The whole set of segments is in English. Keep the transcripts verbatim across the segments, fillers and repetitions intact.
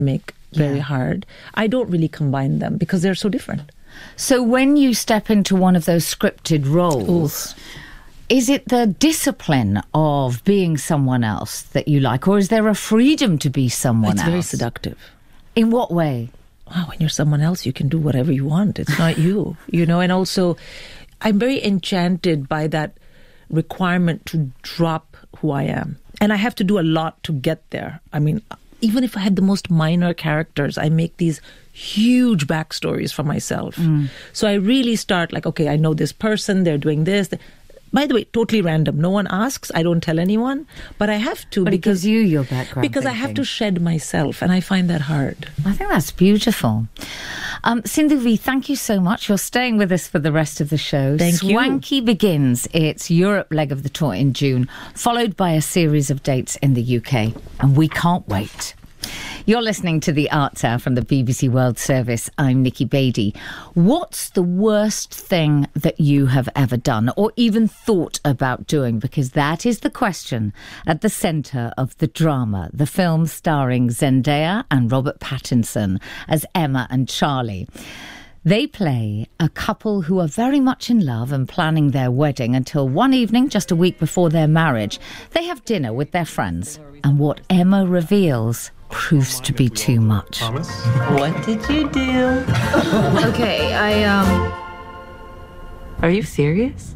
make very Yeah. hard. I don't really combine them because they're so different. So when you step into one of those scripted roles, is it the discipline of being someone else that you like, or is there a freedom to be someone It's else? very seductive. In what way? Wow, when you're someone else, you can do whatever you want. It's not you, you know. And also, I'm very enchanted by that requirement to drop who I am. And I have to do a lot to get there. I mean, even if I had the most minor characters, I make these huge backstories for myself. Mm. So I really start like, okay, I know this person, they're doing this. By the way, totally random. No one asks. I don't tell anyone. But I have to but because it gives you your background. Because thinking. I have to shed myself, and I find that hard. I think that's beautiful. Um, Sindhu V, thank you so much. You're staying with us for the rest of the show. Thank you. Swanky begins its Europe leg of the tour in June, followed by a series of dates in the U K. And we can't wait. You're listening to The Arts Hour from the B B C World Service. I'm Nikki Beattie. What's the worst thing that you have ever done or even thought about doing? Because that is the question at the centre of The Drama, the film starring Zendaya and Robert Pattinson as Emma and Charlie. They play a couple who are very much in love and planning their wedding until one evening, just a week before their marriage, they have dinner with their friends. And what Emma reveals proves to be too much. What did you do? Okay, I, um... Are you serious?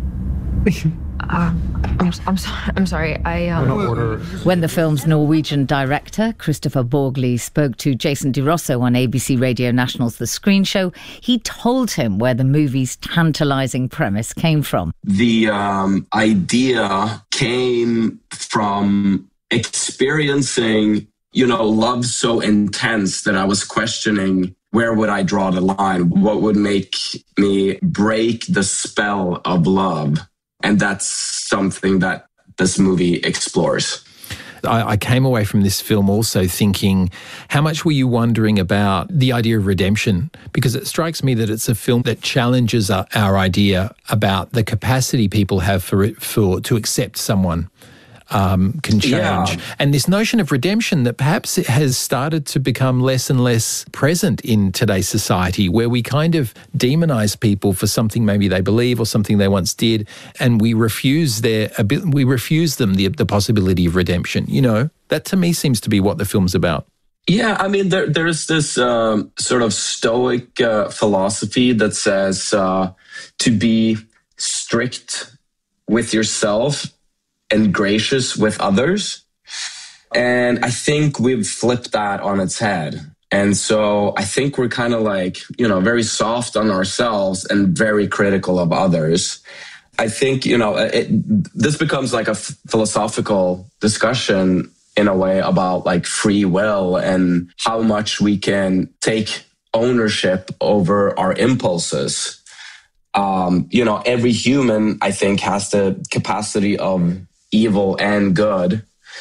uh, I'm, I'm sorry, I'm sorry, I, um... When the film's Norwegian director, Christopher Borgli, spoke to Jason DeRosso on A B C Radio National's The Screen Show, he told him where the movie's tantalising premise came from. The um, idea came from experiencing, you know, love so intense that I was questioning, where would I draw the line? What would make me break the spell of love? And that's something that this movie explores. I, I came away from this film also thinking, how much were you wondering about the idea of redemption? Because it strikes me that it's a film that challenges our, our idea about the capacity people have for, for to accept someone. Um, can change. Yeah. And this notion of redemption that perhaps it has started to become less and less present in today's society, where we kind of demonize people for something maybe they believe or something they once did, and we refuse their we refuse them the, the possibility of redemption. You know, that to me seems to be what the film's about. Yeah, I mean, there, there's this um, sort of stoic uh, philosophy that says uh, to be strict with yourself and gracious with others. And I think we've flipped that on its head. And so I think we're kind of like, you know, very soft on ourselves and very critical of others. I think, you know, it, this becomes like a f- philosophical discussion in a way about like free will and how much we can take ownership over our impulses. Um, you know, every human, I think, has the capacity of evil and good.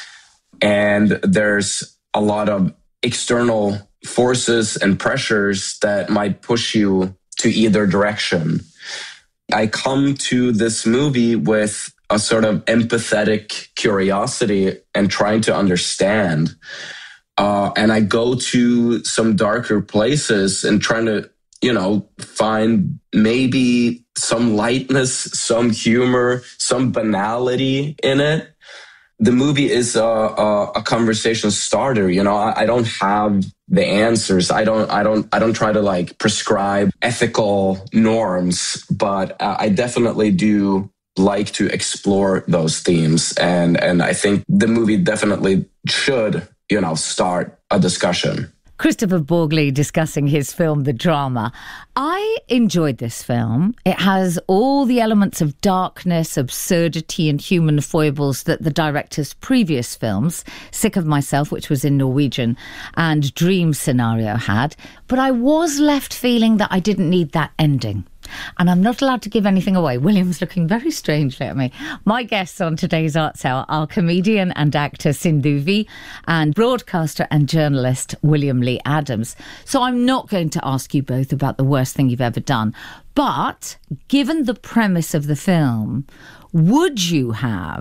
And there's a lot of external forces and pressures that might push you to either direction. I come to this movie with a sort of empathetic curiosity and trying to understand. Uh, and I go to some darker places and trying to, you know, find maybe some lightness, some humor, some banality in it. The movie is a, a, a conversation starter. You know, I, I don't have the answers. I don't, I don't, I don't try to like prescribe ethical norms, but uh, I definitely do like to explore those themes. And, and I think the movie definitely should, you know, start a discussion. Christopher Borgli discussing his film, The Drama. I enjoyed this film. It has all the elements of darkness, absurdity and human foibles that the director's previous films, Sick of Myself, which was in Norwegian, and Dream Scenario had. But I was left feeling that I didn't need that ending. And I'm not allowed to give anything away. William's looking very strangely at me. My guests on today's Arts Hour are comedian and actor Sindhu V and broadcaster and journalist William Lee Adams. So I'm not going to ask you both about the worst thing you've ever done. But given the premise of the film, would you have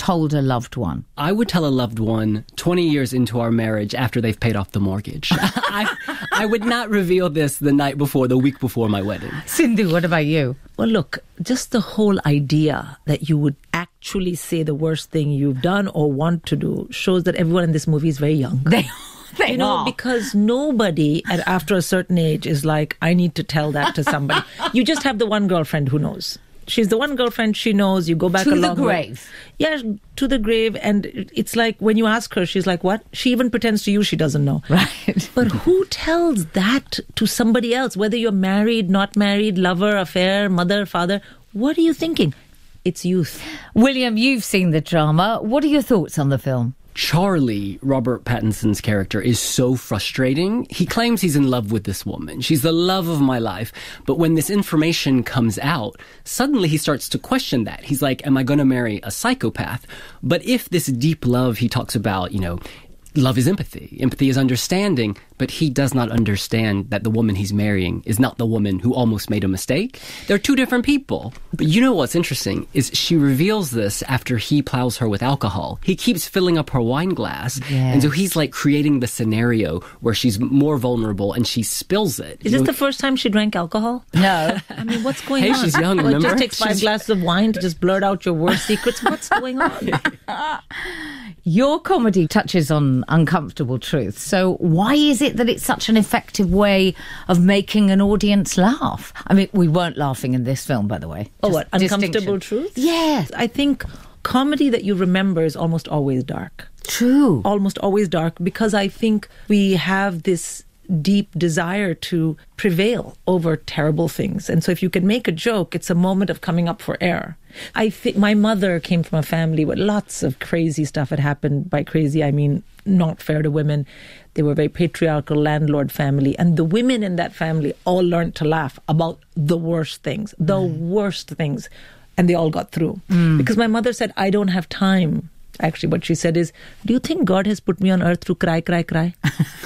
told a loved one? I would tell a loved one twenty years into our marriage after they've paid off the mortgage. I, I would not reveal this the night before, the week before my wedding. Sindhu, what about you? Well, look, just the whole idea that you would actually say the worst thing you've done or want to do shows that everyone in this movie is very young. They They you know, are. because nobody at after a certain age is like, I need to tell that to somebody. You just have the one girlfriend who knows. She's the one girlfriend she knows. You go back To a the long way. grave. Yeah, to the grave. And it's like when you ask her, she's like, what? She even pretends to you she doesn't know. Right. But who tells that to somebody else? Whether you're married, not married, lover, affair, mother, father. What are you thinking? It's youth. William, you've seen the drama. What are your thoughts on the film? Charlie, Robert Pattinson's character, is so frustrating. He claims he's in love with this woman. She's the love of my life. But when this information comes out, suddenly he starts to question that. He's like, am I going to marry a psychopath? But if this deep love he talks about, you know, love is empathy. Empathy is understanding, but he does not understand that the woman he's marrying is not the woman who almost made a mistake. They're two different people. But you know what's interesting is she reveals this after he plows her with alcohol. He keeps filling up her wine glass. Yes. And so he's like creating the scenario where she's more vulnerable and she spills it. Is You this know, the first time she drank alcohol? No. I mean, what's going Hey, on? she's young, Well, remember? It just takes five She's- glasses of wine to just blurt out your worst secrets. What's going on? Your comedy touches on uncomfortable truths. So why is it that it's such an effective way of making an audience laugh? I mean, we weren't laughing in this film, by the way. Oh, Just what? Uncomfortable distinction. truth? Yes. I think comedy that you remember is almost always dark. True. Almost always dark, because I think we have this deep desire to prevail over terrible things. And so if you can make a joke, it's a moment of coming up for air. I think my mother came from a family where lots of crazy stuff had happened. By crazy, I mean not fair to women. They were a very patriarchal landlord family. And the women in that family all learned to laugh about the worst things, the mm. worst things. And they all got through. Mm. Because my mother said, I don't have time. Actually, what she said is, do you think God has put me on earth to cry, cry, cry?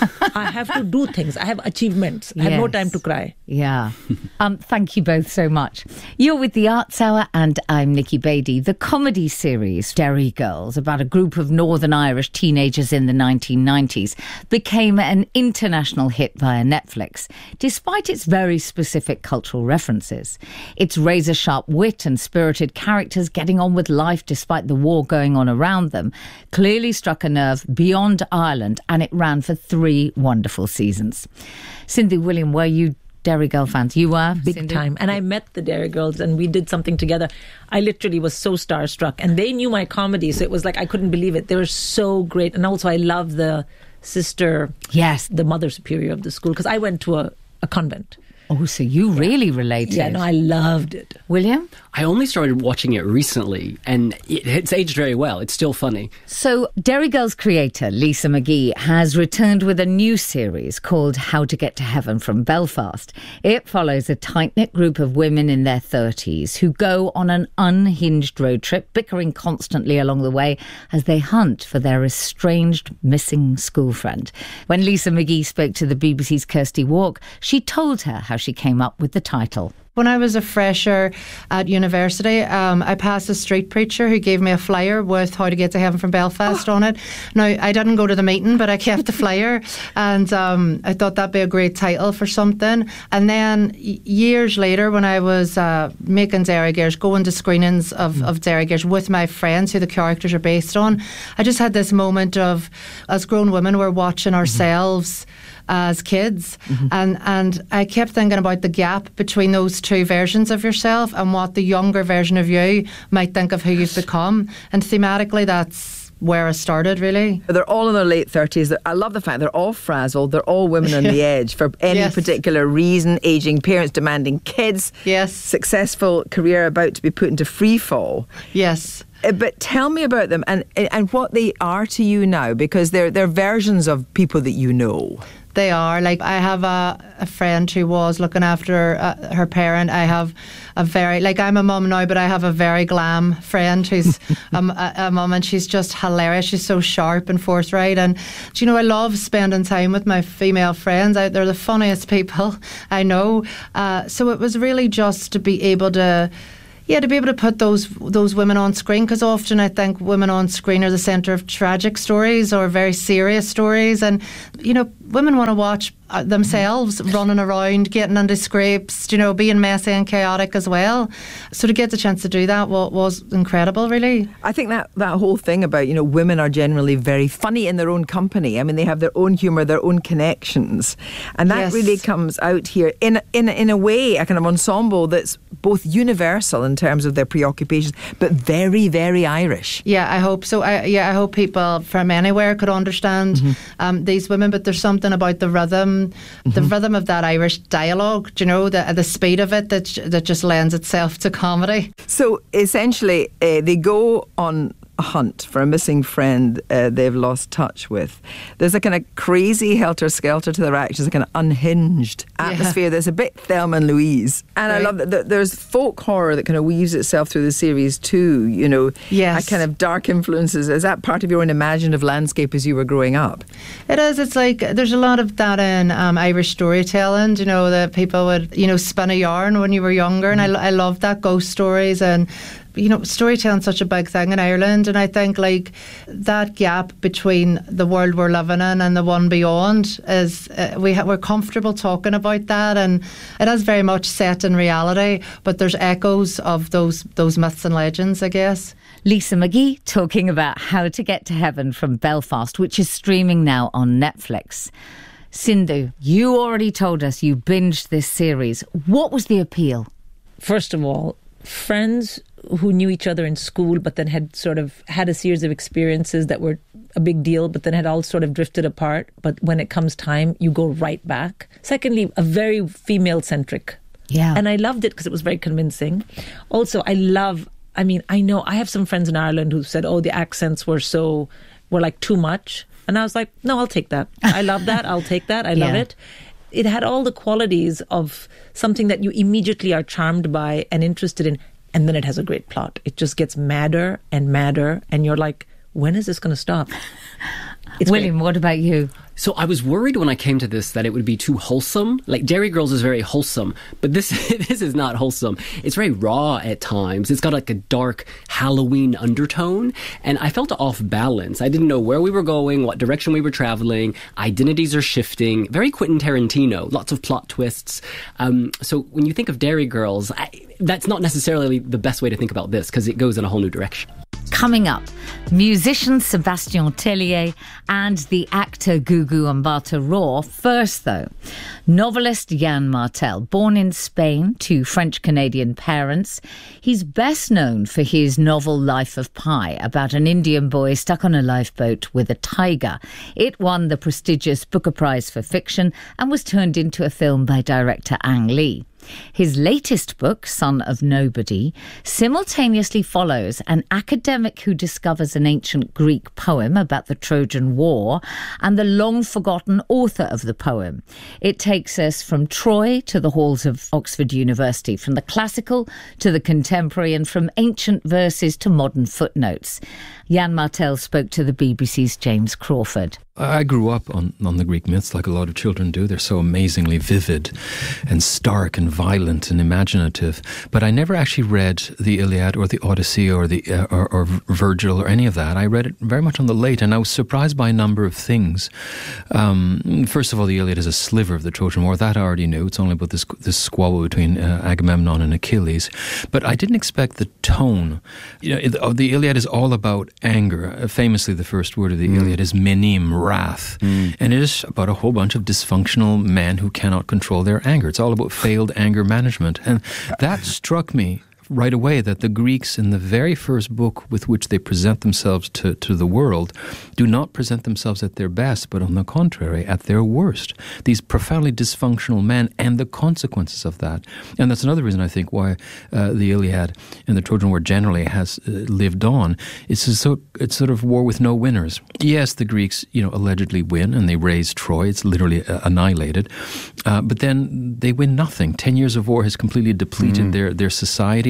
I have to do things. I have achievements. I have no Yes. time to cry. Yeah. um, thank you both so much. You're with the Arts Hour and I'm Nikki Beattie. The comedy series Derry Girls, about a group of Northern Irish teenagers in the nineteen nineties, became an international hit via Netflix, despite its very specific cultural references. Its razor-sharp wit and spirited characters getting on with life despite the war going on around them clearly struck a nerve beyond Ireland, and it ran for three wonderful seasons. Sindhu, William, were you Derry Girl fans? You were? Big Sindhu? time. And I met the Derry Girls and we did something together. I literally was so starstruck. And they knew my comedy, so it was like I couldn't believe it. They were so great. And also I love the sister, Yes. the mother superior of the school, because I went to a, a convent. Oh, so you really related. Yeah, no, I loved it. William? I only started watching it recently, and it, it's aged very well. It's still funny. So, Derry Girls creator Lisa McGee has returned with a new series called How to Get to Heaven from Belfast. It follows a tight-knit group of women in their thirties who go on an unhinged road trip, bickering constantly along the way as they hunt for their estranged missing school friend. When Lisa McGee spoke to the B B C's Kirsty Walk, she told her how she came up with the title. When I was a fresher at university, um, I passed a street preacher who gave me a flyer with How to Get to Heaven from Belfast oh. on it. Now, I didn't go to the meeting, but I kept the flyer, and um, I thought that'd be a great title for something. And then y- years later, when I was uh, making Derry Girls, going to screenings of, mm. of Derry Girls with my friends who the characters are based on, I just had this moment of, as grown women, we're watching ourselves mm-hmm. as kids, mm-hmm. and and I kept thinking about the gap between those two versions of yourself and what the younger version of you might think of who you've become. And thematically, that's where I started, really. They're all in their late thirties. I love the fact they're all frazzled. They're all women on the edge for any yes. particular reason. Aging parents demanding kids. Yes. Successful career about to be put into free fall. Yes. But tell me about them and and what they are to you now, because they're they're versions of people that you know. They are. Like, I have a, a friend who was looking after uh, her parent. I have a very, like, I'm a mum now, but I have a very glam friend who's um, a, a mum, and she's just hilarious. She's so sharp and forthright. And, do you know, I love spending time with my female friends. I, they're the funniest people I know. Uh, so it was really just to be able to, Yeah, to be able to put those those women on screen, because often I think women on screen are the centre of tragic stories or very serious stories, and you know, women want to watch uh, themselves running around, getting into scrapes, you know, being messy and chaotic as well. So to get the chance to do that was, was incredible, really. I think that that whole thing about, you know, women are generally very funny in their own company. I mean, they have their own humour, their own connections, and that Yes. really comes out here in in in a way, a kind of ensemble that's both universal in terms of their preoccupations, but very, very Irish. Yeah, I hope so. I, yeah, I hope people from anywhere could understand Mm-hmm. um, these women. But there's something about the rhythm, the Mm-hmm. rhythm of that Irish dialogue. You know, the the speed of it that that just lends itself to comedy. So essentially, uh, they go on a hunt for a missing friend uh, they've lost touch with. There's a kind of crazy helter-skelter to their actions, a kind of unhinged atmosphere. Yeah. There's a bit Thelma and Louise. And I Right. love that th- there's folk horror that kind of weaves itself through the series too, you know. Yes. A kind of dark influences. Is that part of your own imaginative landscape as you were growing up? It is. It's like there's a lot of that in um, Irish storytelling. You know, that people would you know spin a yarn when you were younger, and I, I love that, ghost stories. And you know, storytelling's such a big thing in Ireland, and I think like that gap between the world we're living in and the one beyond is uh, we ha- we're comfortable talking about that, and it is very much set in reality, but there's echoes of those those myths and legends, I guess. Lisa McGee talking about How to Get to Heaven from Belfast, which is streaming now on Netflix. Sindhu, you already told us you binged this series. What was the appeal? First of all, friends who knew each other in school, but then had sort of had a series of experiences that were a big deal, but then had all sort of drifted apart. But when it comes time, you go right back. Secondly, a very female-centric. Yeah. And I loved it because it was very convincing. Also, I love, I mean, I know, I have some friends in Ireland who said, oh, the accents were so, were like too much. And I was like, no, I'll take that. I love that. I'll take that. I love Yeah. it. It had all the qualities of something that you immediately are charmed by and interested in. And then it has a great plot. It just gets madder and madder. And you're like, when is this going to stop? It's William, great. what about you? So I was worried when I came to this that it would be too wholesome. Like Derry Girls is very wholesome, but this this is not wholesome. It's very raw at times. It's got like a dark Halloween undertone, and I felt off balance. I didn't know where we were going, what direction we were traveling. Identities are shifting. Very Quentin Tarantino. Lots of plot twists. Um, so when you think of Derry Girls, I, that's not necessarily the best way to think about this because it goes in a whole new direction. Coming up, musician Sébastien Tellier and the actor Gugu Mbatha-Raw. First, though, novelist Yann Martel, born in Spain to French-Canadian parents. He's best known for his novel Life of Pi, about an Indian boy stuck on a lifeboat with a tiger. It won the prestigious Booker Prize for Fiction and was turned into a film by director Ang Lee. His latest book, Son of Nobody, simultaneously follows an academic who discovers an ancient Greek poem about the Trojan War and the long-forgotten author of the poem. It takes us from Troy to the halls of Oxford University, from the classical to the contemporary, and from ancient verses to modern footnotes. Yann Martel spoke to the B B C's James Crawford. I grew up on, on the Greek myths like a lot of children do. They're so amazingly vivid and stark and violent and imaginative. But I never actually read the Iliad or the Odyssey or the uh, or, or Virgil or any of that. I read it very much on the late, and I was surprised by a number of things. Um, first of all, the Iliad is a sliver of the Trojan War. That I already knew. It's only about this this squabble between uh, Agamemnon and Achilles. But I didn't expect the tone. You know, it, the Iliad is all about anger. Uh, famously, the first word of the mm. Iliad is menim, wrath. Mm. And it is about a whole bunch of dysfunctional men who cannot control their anger. It's all about failed anger management. And that struck me right away, that the Greeks in the very first book with which they present themselves to, to the world do not present themselves at their best, but on the contrary, at their worst. These profoundly dysfunctional men and the consequences of that. And that's another reason, I think, why uh, the Iliad and the Trojan War generally has uh, lived on. It's a so, it's sort of war with no winners. Yes, the Greeks, you know, allegedly win, and they raise Troy. It's literally uh, annihilated. Uh, but then they win nothing. Ten years of war has completely depleted mm. their, their society.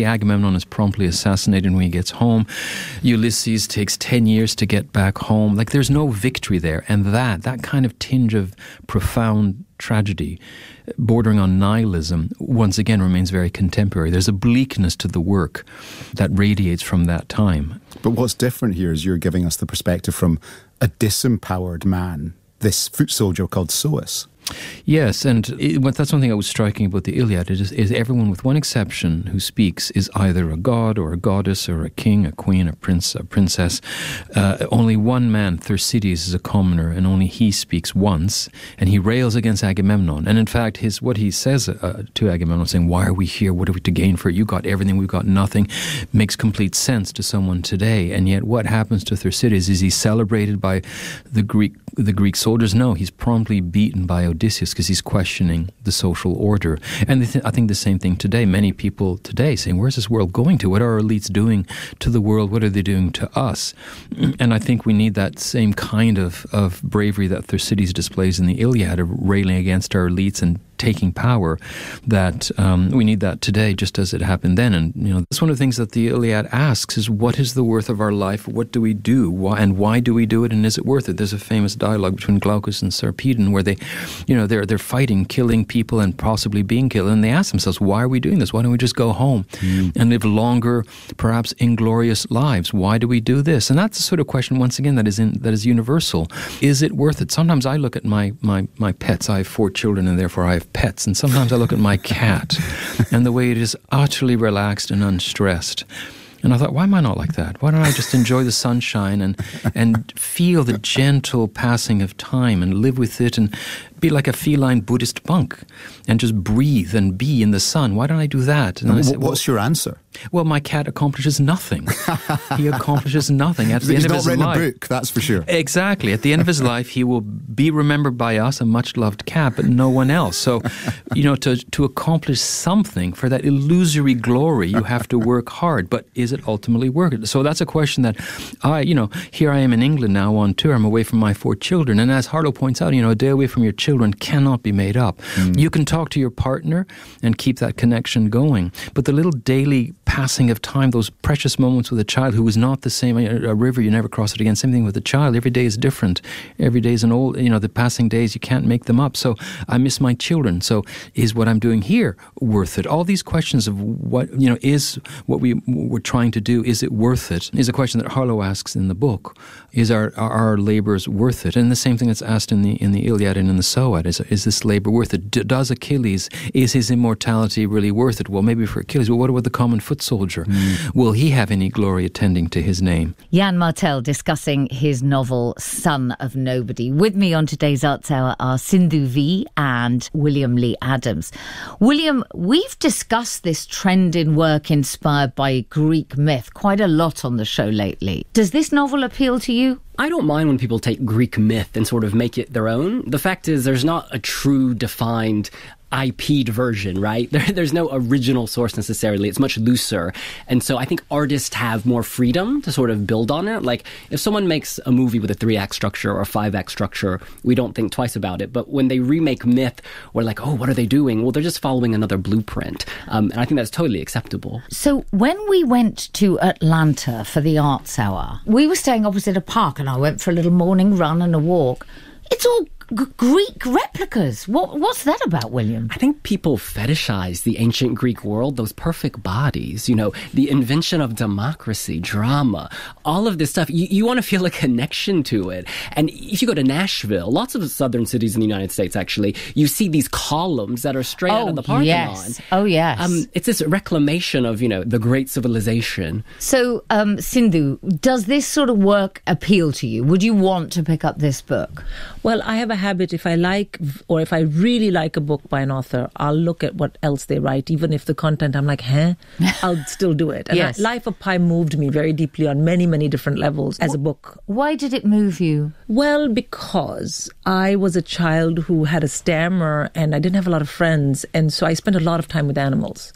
Agamemnon is promptly assassinated when he gets home. Ulysses takes ten years to get back home. Like, there's no victory there. And that, that kind of tinge of profound tragedy, bordering on nihilism, once again remains very contemporary. There's a bleakness to the work that radiates from that time. But what's different here is you're giving us the perspective from a disempowered man, this foot soldier called Soas. Yes, and it, well, that's one thing that was striking about the Iliad, is, is everyone, with one exception, who speaks is either a god or a goddess or a king, a queen, a prince, a princess. Uh, only one man, Thersites, is a commoner, and only he speaks once, and he rails against Agamemnon. And in fact, his what he says uh, to Agamemnon, saying, why are we here? What are we to gain for it? You got everything, we've got nothing, makes complete sense to someone today. And yet what happens to Thersites? Is he celebrated by the Greek the Greek soldiers? No, he's promptly beaten by Odysseus because he's questioning the social order. And th- I think the same thing today. Many people today saying, where's this world going to? What are our elites doing to the world? What are they doing to us? And I think we need that same kind of, of bravery that Thersites displays in the Iliad, of railing against our elites and taking power, that um, we need that today just as it happened then. And, you know, that's one of the things that the Iliad asks is, what is the worth of our life? What do we do? Why, and why do we do it? And is it worth it? There's a famous dialogue between Glaucus and Sarpedon where they, you know, they're they're fighting, killing people and possibly being killed. And they ask themselves, why are we doing this? Why don't we just go home mm. and live longer, perhaps inglorious lives? Why do we do this? And that's the sort of question, once again, that is in, that is universal. Is it worth it? Sometimes I look at my, my, my pets. I have four children and therefore I have pets, and sometimes I look at my cat and the way it is utterly relaxed and unstressed. And I thought, why am I not like that? Why don't I just enjoy the sunshine and and feel the gentle passing of time and live with it and be like a feline Buddhist monk and just breathe and be in the sun? Why don't I do that? And and I said, what's well, your answer? Well, my cat accomplishes nothing. He accomplishes nothing. At the He's end not of his written life, a book, that's for sure. Exactly. At the end of his life, he will be remembered by us, a much-loved cat, but no one else. So, you know, to, to accomplish something, for that illusory glory, you have to work hard. But is it ultimately worth it? So that's a question that I, you know, here I am in England now on tour. I'm away from my four children. And as Harlow points out, you know, a day away from your children cannot be made up. Mm. You can talk to your partner and keep that connection going. But the little daily passing of time, those precious moments with a child who is not the same, a river, you never cross it again. Same thing with a child. Every day is different. Every day is an old, you know, the passing days, you can't make them up. So I miss my children. So is what I'm doing here worth it? All these questions of what, you know, is what we, we're trying to do, is it worth it? Is a question that Harlow asks in the book. Is our, are our labors worth it? And the same thing that's asked in the in the Iliad and in the Soad. Is, is this labor worth it? D- does Achilles, is his immortality really worth it? Well, maybe for Achilles. Well, what about the common foot soldier? Mm. Will he have any glory attending to his name? Jan Martel discussing his novel Son of Nobody. With me on today's Arts Hour are Sindhu V and William Lee Adams. William, we've discussed this trend in work inspired by Greek myth quite a lot on the show lately. Does this novel appeal to you? I don't mind when people take Greek myth and sort of make it their own. The fact is, there's not a true defined I P'd version, right? There, there's no original source necessarily. It's much looser. And so I think artists have more freedom to sort of build on it. Like, if someone makes a movie with a three-act structure or a five-act structure, we don't think twice about it. But when they remake myth, we're like, oh, what are they doing? Well, they're just following another blueprint. Um, and I think that's totally acceptable. So when we went to Atlanta for the Arts Hour, we were staying opposite a park and I went for a little morning run and a walk. It's all G- Greek replicas. What, what's that about, William? I think people fetishize the ancient Greek world, those perfect bodies, you know, the invention of democracy, drama, all of this stuff. You, you want to feel a connection to it. And if you go to Nashville, lots of southern cities in the United States, actually, you see these columns that are straight oh, out of the Parthenon. Yes. Oh, yes. Um, it's this reclamation of, you know, the great civilization. So, um, Sindhu, does this sort of work appeal to you? Would you want to pick up this book? Well, I have a habit, if I like, or if I really like a book by an author, I'll look at what else they write, even if the content I'm like, huh? I'll still do it. And yes. I, Life of Pi moved me very deeply on many, many different levels as a book. Why did it move you? Well, because I was a child who had a stammer and I didn't have a lot of friends. And so I spent a lot of time with animals.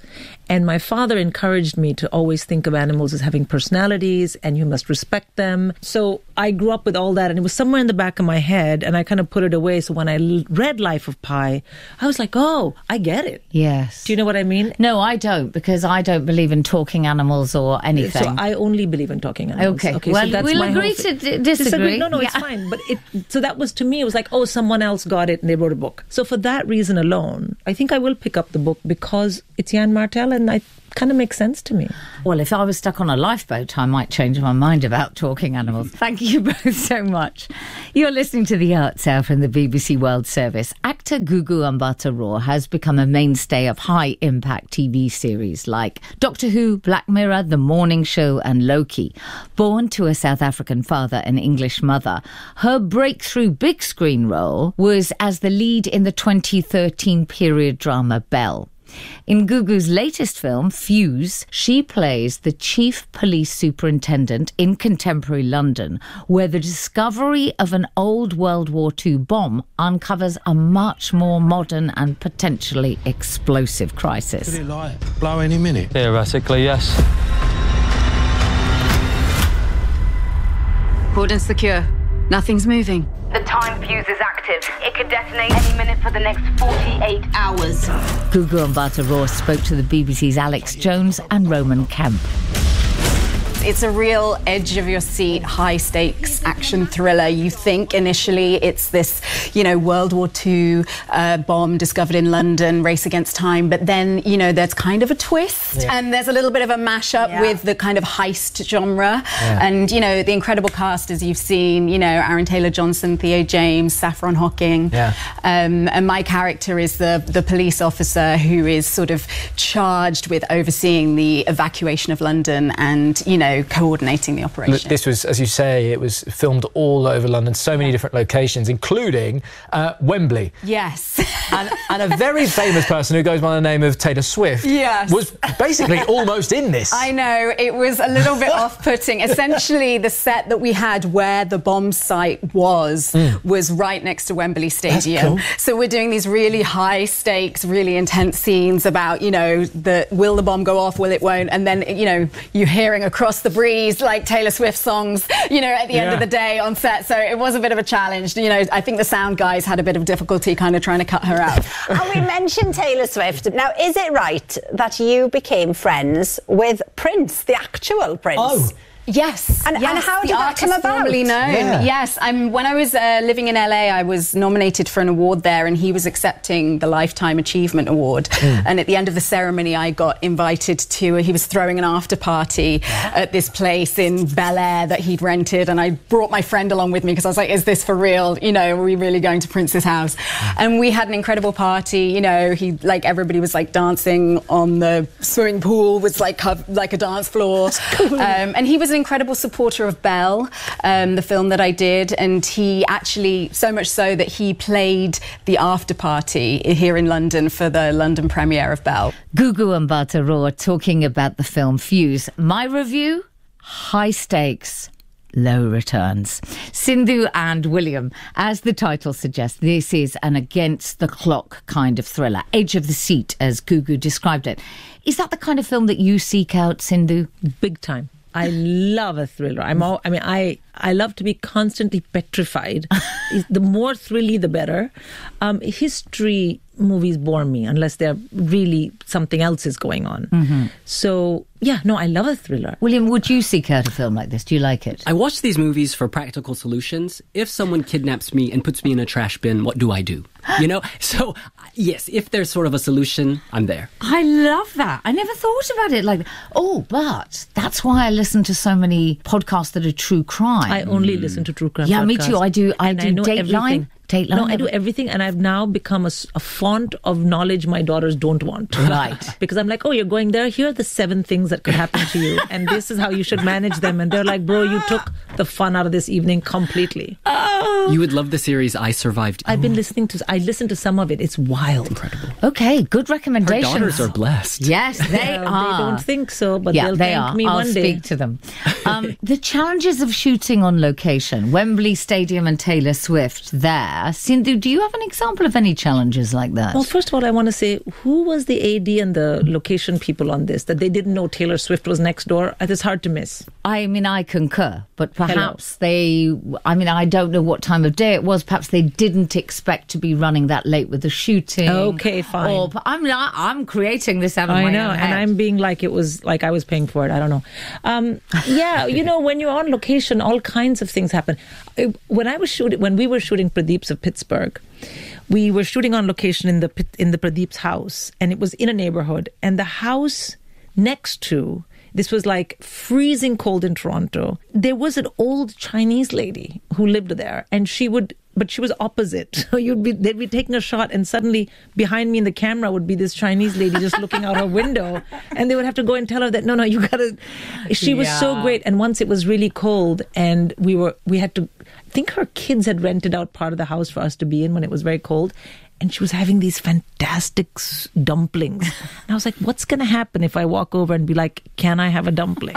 And my father encouraged me to always think of animals as having personalities and you must respect them. So I grew up with all that, and it was somewhere in the back of my head, and I kind of put it away. So when I l- read Life of Pi, I was like, oh, I get it. Yes. Do you know what I mean? No, I don't, because I don't believe in talking animals or anything. So I only believe in talking animals. Okay, okay well, so that's we'll my agree whole to thi- d- disagree. No, no, Yeah. it's fine. But it, so that was, to me, it was like, oh, someone else got it and they wrote a book. So for that reason alone, I think I will pick up the book because it's Jan Martel and I kind of makes sense to me. Well, if I was stuck on a lifeboat, I might change my mind about talking animals. Thank you both so much. You're listening to The Arts Hour from the B B C World Service. Actor Gugu Mbatha-Raw has become a mainstay of high-impact T V series like Doctor Who, Black Mirror, The Morning Show and Loki. Born to a South African father and English mother, her breakthrough big screen role was as the lead in the twenty thirteen period drama Belle. In Gugu's latest film, Fuse, she plays the chief police superintendent in contemporary London, where the discovery of an old World War Two bomb uncovers a much more modern and potentially explosive crisis. Could it like blow any minute? Theoretically, yes. Cordon secure. Nothing's moving. The time fuse is active. It could detonate any minute for the next forty-eight hours. Gugu Mbatha-Raw spoke to the B B C's Alex Jones and Roman Kemp. It's a real edge-of-your-seat, high-stakes action thriller. You think initially it's this, you know, World War Two uh, bomb discovered in London, race against time, but then, you know, there's kind of a twist, Yeah. and there's a little bit of a mashup Yeah. with the kind of heist genre. Yeah. And, you know, the incredible cast, as you've seen, you know, Aaron Taylor-Johnson, Theo James, Saffron Hawking. Yeah. Um, and my character is the, the police officer who is sort of charged with overseeing the evacuation of London and, you know, coordinating the operation. This was, as you say, it was filmed all over London, so many different locations, including uh, Wembley. Yes. And, and a very famous person who goes by the name of Taylor Swift Yes. was basically almost in this. I know, it was a little bit off-putting. Essentially, the set that we had where the bomb site was, Mm. was right next to Wembley Stadium. cool. So we're doing these really high-stakes, really intense scenes about, you know, the will the bomb go off, will it won't? And then, you know, you're hearing across the breeze, like Taylor Swift songs, you know, at the end Yeah. of the day on set. So it was a bit of a challenge. You know, I think the sound guys had a bit of difficulty kind of trying to cut her out. And we mentioned Taylor Swift. Now, is it right that you became friends with Prince, the actual Prince? Oh. Yes. And, And- and yes, how the did that artist come about? formerly known. Yeah. Yes. I'm, when I was uh, living in L A, I was nominated for an award there, and he was accepting the Lifetime Achievement Award. Mm. And at the end of the ceremony, I got invited to, he was throwing an after party at this place in Bel Air that he'd rented, and I brought my friend along with me because I was like, is this for real? You know, are we really going to Prince's house? And we had an incredible party. You know, he, like, everybody was like dancing on the swimming pool, was like cov- like a dance floor. Um, and he was an incredible supporter of Belle, um, the film that I did, and he actually, so much so that he played the after party here in London for the London premiere of Belle. Gugu Mbatha-Raw talking about the film Fuse. My review? High stakes, low returns. Sindhu and William, as the title suggests, this is an against-the-clock kind of thriller. Edge of the seat, as Gugu described it. Is that the kind of film that you seek out, Sindhu? Big time. I love a thriller. I'm all, I mean, I, I love to be constantly petrified. The more thrilly, the better. Um, history movies bore me unless they're really something else is going on. Mm-hmm. So, yeah, no, I love a thriller. William, would you seek out a film like this? Do you like it? I watch these movies for practical solutions. If someone kidnaps me and puts me in a trash bin, what do I do? You know? So, yes, if there's sort of a solution, I'm there. I love that. I never thought about it like that. Oh, but that's why I listen to so many podcasts that are true crime. I only listen to true crime Yeah, me podcasts. too. I do. I And do know Dateline. everything. Dateline. No, I do everything, and I've now become a, s- a font of knowledge my daughters don't want. Right. Because I'm like, oh, you're going there? Here are the seven things that could happen to you, and this is how you should manage them. And they're like, bro, you took the fun out of this evening completely. You would love the series I Survived. I've been listening to, I listened to some of it. It's wild. Incredible. Okay, good recommendations. Her daughters are blessed. Yes, they Well, are. They don't think so, but yeah, they'll they thank are. me I'll one day. speak to them. Um, the challenges of shooting on location, Wembley Stadium and Taylor Swift there. there. Sindhu, do you have an example of any challenges like that? Well, first of all, I want to say, who was the A D and the location people on this, that they didn't know Taylor Swift was next door? It's hard to miss. I mean, I concur, but perhaps Hello. they, I mean, I don't know what time of day it was. Perhaps they didn't expect to be running that late with the shooting. Okay, fine. Or, I mean, I, I'm creating this out of I my know, own head. and I'm being like it was, like I was paying for it. I don't know. Um, yeah, you know, when you're on location, all kinds of things happen. When I was shooting, when we were shooting Pradeep's of Pittsburgh, we were shooting on location in the in the Pradeep's house, and it was in a neighborhood, and the house next to, this was like freezing cold in Toronto, there was an old Chinese lady who lived there, and she would, but she was opposite. So you'd be, they'd be taking a shot, and suddenly behind me in the camera would be this Chinese lady just looking out her window, and they would have to go and tell her that no, no, you gotta. She was yeah. so great. And once it was really cold, and we were, we had to. I think her kids had rented out part of the house for us to be in when it was very cold. And she was having these fantastic dumplings. And I was like, what's going to happen if I walk over and be like, can I have a dumpling?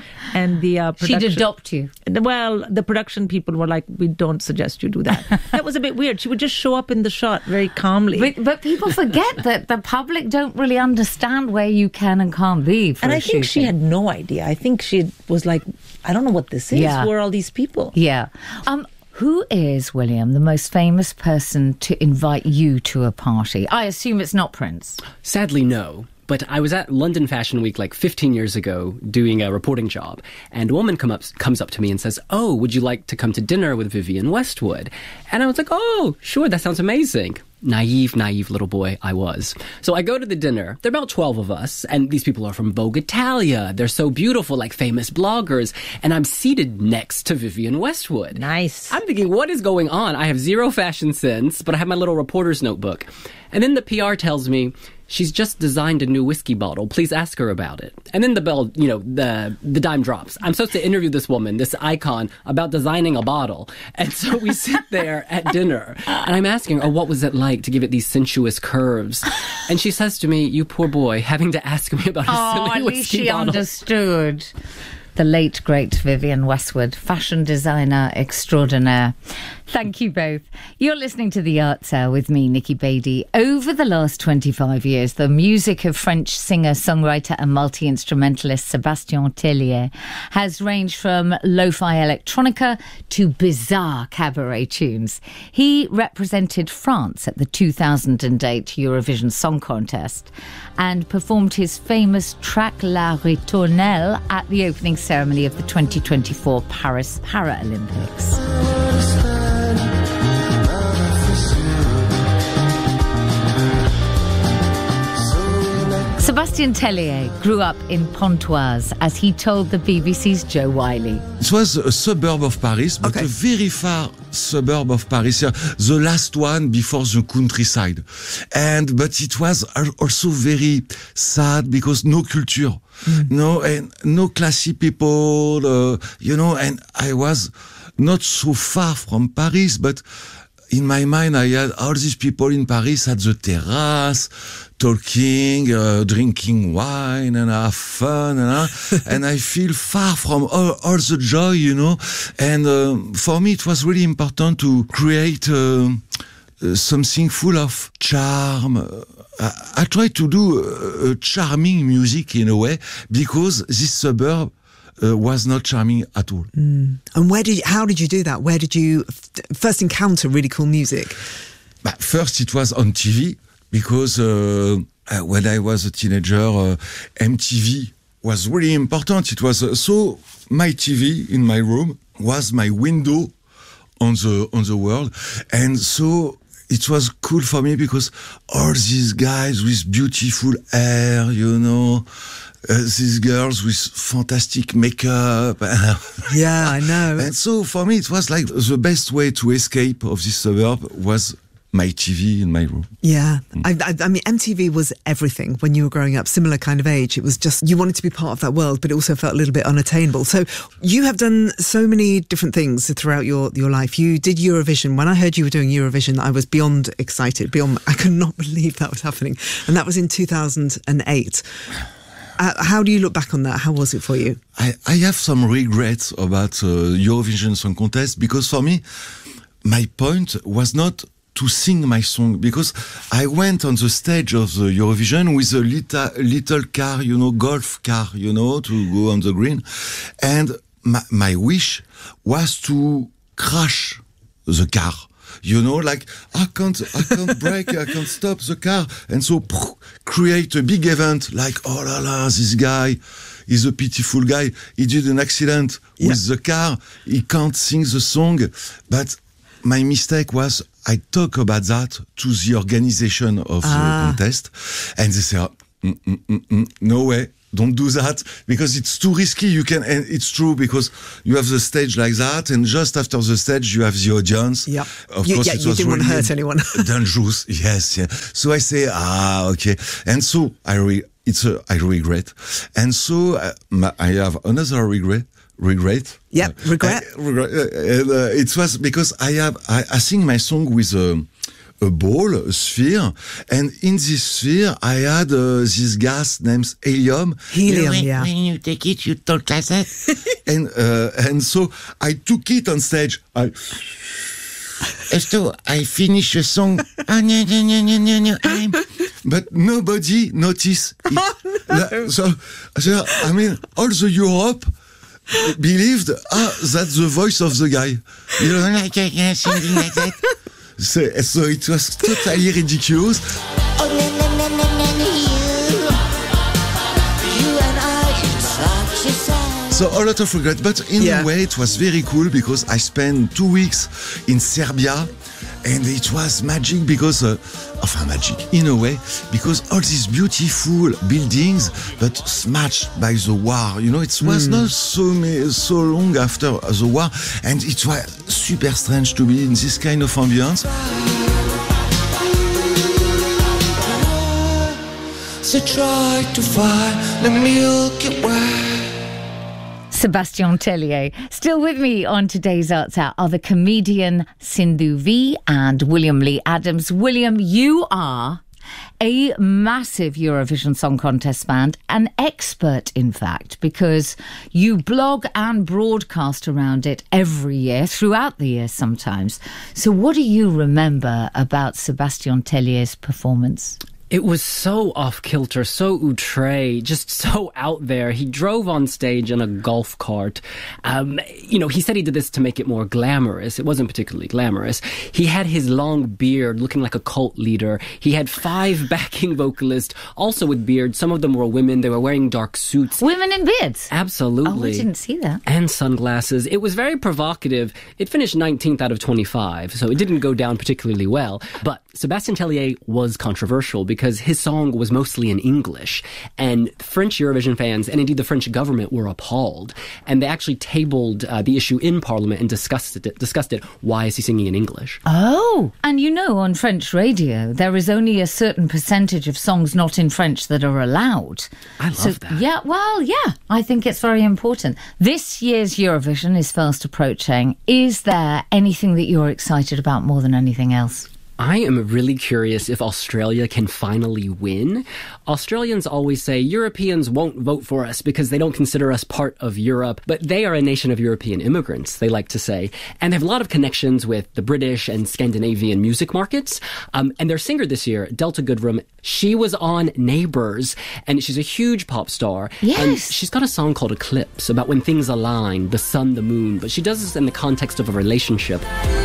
And the uh, production... She'd adopt you. Well, the production people were like, we don't suggest you do that. That was a bit weird. She would just show up in the shot very calmly. But, but people forget that the public don't really understand where you can and can't be for And a I think shooting. she had no idea. I think she was like, I don't know what this is. Yeah. Who are all these people? Yeah. Um. Who is, William, the most famous person to invite you to a party? I assume it's not Prince. Sadly, no. But I was at London Fashion Week like fifteen years ago doing a reporting job, and a woman come up, comes up to me and says, oh, would you like to come to dinner with Vivienne Westwood? And I was like, oh, sure, that sounds amazing. Naive, naive little boy I was. So I go to the dinner. There are about twelve of us, and these people are from Vogue Italia. They're so beautiful, like famous bloggers. And I'm seated next to Vivienne Westwood. Nice. I'm thinking, what is going on? I have zero fashion sense, but I have my little reporter's notebook. And then the P R tells me, she's just designed a new whiskey bottle. Please ask her about it. And then the bell, you know, the the dime drops. I'm supposed to interview this woman, this icon, about designing a bottle. And so we sit there at dinner, and I'm asking her, oh, what was it like to give it these sensuous curves? And she says to me, you poor boy, having to ask me about a oh, silly at whiskey least she bottle. understood. The late, great Vivienne Westwood, fashion designer extraordinaire. Thank you both. You're listening to The Arts Hour with me, Nikki Beattie. Over the last twenty-five years, the music of French singer, songwriter and multi-instrumentalist Sébastien Tellier has ranged from lo-fi electronica to bizarre cabaret tunes. He represented France at the two thousand eight Eurovision Song Contest and performed his famous track La Ritournelle at the opening ceremony of the twenty twenty-four Paris Paralympics. Sébastien Tellier grew up in Pontoise, as he told the B B C's Joe Wiley. It was a suburb of Paris, but okay. a very far suburb of Paris, the last one before the countryside. And but it was also very sad because no culture, mm. no and no classy people, uh, you know. And I was not so far from Paris, but in my mind, I had all these people in Paris at the terrace, talking, uh, drinking wine, and have fun, and, uh, and I feel far from all, all the joy, you know. And uh, for me, it was really important to create uh, uh, something full of charm. I, I try to do uh, charming music in a way, because this suburb Uh, was not charming at all. Mm. And where did you, how did you do that? Where did you f- first encounter really cool music? But first it was on T V, because uh, uh, when I was a teenager, uh, M T V was really important. It was uh, so my T V in my room was my window on the on the world, and so it was cool for me because all these guys with beautiful hair, you know. Uh, these girls with fantastic makeup. Yeah, I know. And so for me, it was like the best way to escape of this suburb was my T V in my room. Yeah. Mm. I, I, I mean, M T V was everything when you were growing up, similar kind of age. It was just, you wanted to be part of that world, but it also felt a little bit unattainable. So you have done so many different things throughout your, your life. You did Eurovision. When I heard you were doing Eurovision, I was beyond excited, beyond, I could not believe that was happening. And that was in two thousand eight. Uh, how do you look back on that? How was it for you? I, I have some regrets about uh, Eurovision Song Contest, because for me, my point was not to sing my song, because I went on the stage of the Eurovision with a little, little car, you know, golf car, you know, to go on the green. And my, my wish was to crash the car. You know, like, I can't, I can't brake, I can't stop the car. And so create a big event like, oh la la, this guy is a pitiful guy. He did an accident yeah. with the car. He can't sing the song. But my mistake was I talk about that to the organization of ah. the contest. And they say, oh, mm, mm, mm, mm, no way. Don't do that because it's too risky. You can, and it's true because you have the stage like that, and just after the stage you have the audience. Yeah, of you, course, yeah, it you was didn't really want to hurt anyone. dangerous. Yes, yeah. So I say, ah, okay, and so I re- it's a I regret, and so uh, my, I have another regret. Regret. Yeah, regret. Uh, regret. Uh, and, uh, it was because I have I, I sing my song with a. a ball, a sphere, and in this sphere I had uh, this gas named helium. Helium, you know, when, yeah. When you take it, you talk like that. and uh, and so I took it on stage. I, so I finished a song. Oh, no, no, no, no, no, no, I'm. But nobody noticed it. Oh, no. So, so I mean, all the Europe believed ah that's the voice of the guy. You know, like uh, singing like that. So, so it was totally ridiculous. Oh, no, no, no, no, no, you, you and I, such a song. So a lot of regret, but in yeah. a way it was very cool because I spent two weeks in Serbia, and it was magic because, uh, enfin magic in a way, because all these beautiful buildings but smashed by the war. You know, it was mm. not so so long after the war, and it was super strange to be in this kind of ambience. So try to find the Milky Way. Sébastien Tellier. Still with me on today's Arts Hour are the comedian Sindhu V and William Lee Adams. William, you are a massive Eurovision Song Contest fan, an expert, in fact, because you blog and broadcast around it every year, throughout the year sometimes. So what do you remember about Sébastien Tellier's performance? It was so off-kilter, so outre, just so out there. He drove on stage in a golf cart. Um, you know, he said he did this to make it more glamorous. It wasn't particularly glamorous. He had his long beard looking like a cult leader. He had five backing vocalists, also with beards. Some of them were women. They were wearing dark suits. Women in beards? Absolutely. Oh, I didn't see that. And sunglasses. It was very provocative. It finished nineteenth out of twenty-five, so it didn't go down particularly well. But Sébastien Tellier was controversial because because his song was mostly in English, and French Eurovision fans and indeed the French government were appalled, and they actually tabled uh, the issue in Parliament and discussed it, discussed it. Why is he singing in English? Oh, and you know, on French radio, there is only a certain percentage of songs not in French that are allowed. I love so, that. Yeah, well, yeah, I think it's very important. This year's Eurovision is fast approaching. Is there anything that you're excited about more than anything else? I am really curious if Australia can finally win. Australians always say Europeans won't vote for us because they don't consider us part of Europe, but they are a nation of European immigrants, they like to say, and they have a lot of connections with the British and Scandinavian music markets. Um, and their singer this year, Delta Goodrem, she was on Neighbours, and she's a huge pop star. Yes. And she's got a song called Eclipse about when things align, the sun, the moon, but she does this in the context of a relationship.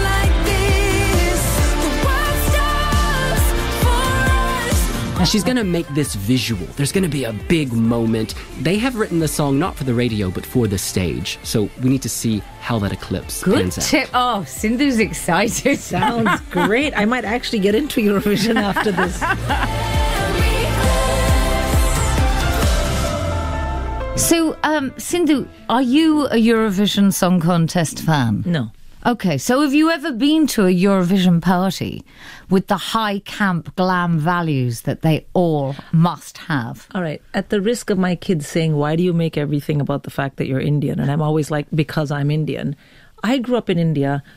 And she's going to make this visual. There's going to be a big moment. They have written the song not for the radio, but for the stage. So we need to see how that eclipse Good pans out. tip. Oh, Sindhu's excited. Sounds great. I might actually get into Eurovision after this. So, um, Sindhu, are you a Eurovision Song Contest fan? No. Okay, so have you ever been to a Eurovision party with the high camp glam values that they all must have? All right, at the risk of my kids saying, why do you make everything about the fact that you're Indian? And I'm always like, because I'm Indian. I grew up in India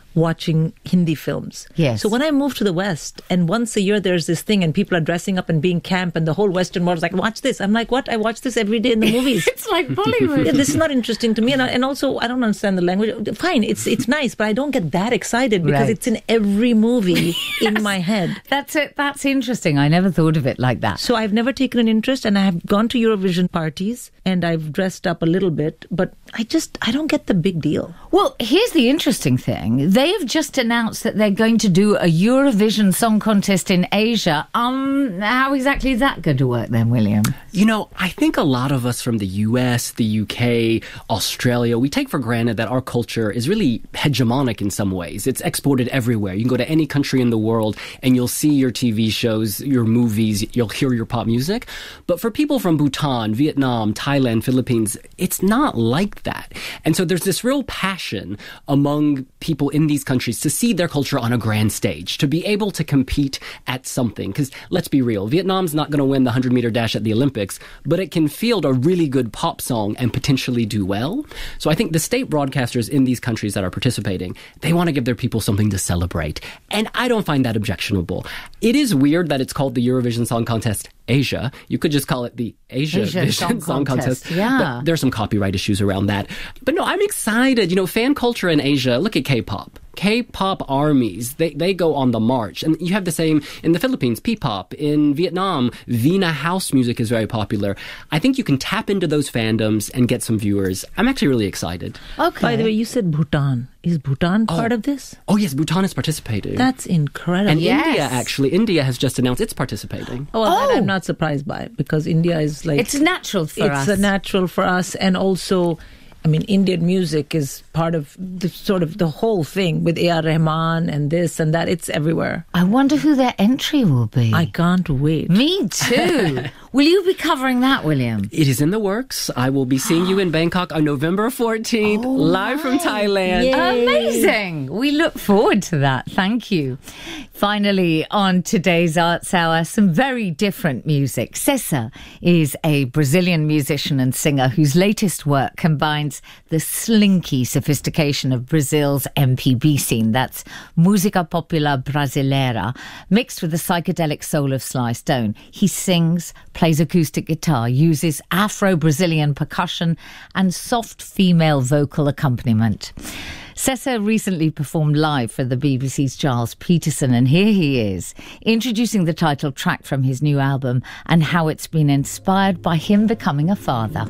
watching Hindi films. Yes. So when I moved to the West, and once a year there's this thing and people are dressing up and being camp and the whole Western world is like, watch this. I'm like, what? I watch this every day in the movies. It's like Bollywood. Yeah, this is not interesting to me. And, I, and also, I don't understand the language. Fine, it's it's nice, but I don't get that excited because Right. it's in every movie in my head. That's it. That's interesting. I never thought of it like that. So I've never taken an interest, and I have gone to Eurovision parties and I've dressed up a little bit, but I just, I don't get the big deal. Well, here's the interesting thing. They have just announced that they're going to do a Eurovision Song Contest in Asia. Um, how exactly is that going to work then, William? You know, I think a lot of us from the U S, the U K, Australia, we take for granted that our culture is really hegemonic in some ways. It's exported everywhere. You can go to any country in the world and you'll see your T V shows, your movies, you'll hear your pop music. But for people from Bhutan, Vietnam, Thailand, Philippines, it's not like that. And so there's this real passion among people in these countries to see their culture on a grand stage, to be able to compete at something. Because let's be real, Vietnam's not going to win the one hundred meter dash at the Olympics, but it can field a really good pop song and potentially do well. So I think the state broadcasters in these countries that are participating, they want to give their people something to celebrate. And I don't find that objectionable. It is weird that it's called the Eurovision Song Contest Asia. You could just call it the Asia, Asia Vision Song Song Contest, Contest. yeah. But there's some copyright issues around that. But no, I'm excited. You know, fan culture in Asia, look at K-pop. K-pop armies, they, they go on the march. And you have the same in the Philippines, P-pop. In Vietnam, Vina house music is very popular. I think you can tap into those fandoms and get some viewers. I'm actually really excited. Okay. By the way, you said Bhutan. Is Bhutan part of this? Oh, yes, Bhutan is participating. That's incredible. And Yes. India, actually, India has just announced it's participating. Oh, well, that I'm not surprised by it because India is like... It's natural for it's us. It's a natural for us. And also, I mean, Indian music is part of the sort of the whole thing with A R Rahman and this and that. It's everywhere. I wonder who their entry will be. I can't wait. Me too. Will you be covering that, William? It is in the works. I will be seeing you in Bangkok on November fourteenth, Oh, live from Thailand. Amazing. We look forward to that. Thank you. Finally, on today's Arts Hour, some very different music. Cessa is a Brazilian musician and singer whose latest work combines the slinky sophistication of Brazil's M P B scene, that's Música Popular Brasileira, mixed with the psychedelic soul of Sly Stone. He sings, plays acoustic guitar, uses Afro-Brazilian percussion and soft female vocal accompaniment. Cessa recently performed live for the B B C's Giles Peterson, and here he is, introducing the title track from his new album and how it's been inspired by him becoming a father.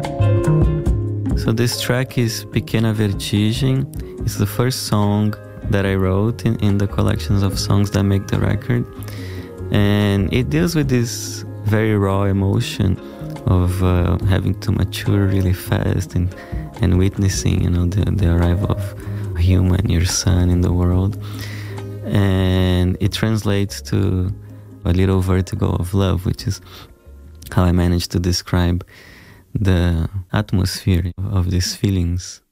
So this track is Pequena Vertigem. It's the first song that I wrote in, in the collections of songs that make the record. And it deals with this very raw emotion of uh, having to mature really fast and, and witnessing, you know, the, the arrival of a human, your son, in the world. And it translates to a little vertigo of love, which is how I managed to describe the atmosphere of these feelings.